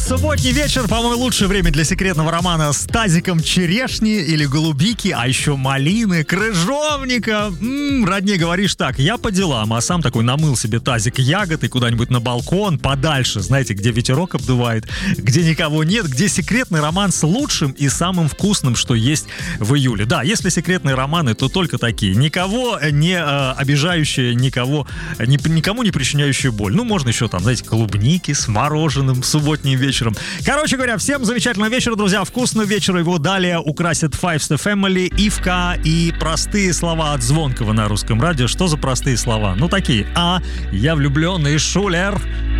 Субботний вечер, по-моему, лучшее время для секретного романа с тазиком черешни или голубики, а еще малины, крыжовника. Роднее говоришь так, я по делам, а сам такой намыл себе тазик ягод и куда-нибудь на балкон, подальше, знаете, где ветерок обдувает, где никого нет, где секретный роман с лучшим и самым вкусным, что есть в июле. Да, если секретные романы, то только такие. Никого не обижающие, никому не причиняющие боль. Ну, можно еще там, знаете, клубники с мороженым субботним вечером. Короче говоря, всем замечательного вечера, друзья. Вкусного вечера. Его далее украсят Five Star Family, Ивка и простые слова от Звонкого на русском радио. Что за простые слова? Ну, такие. Я влюбленный шулер.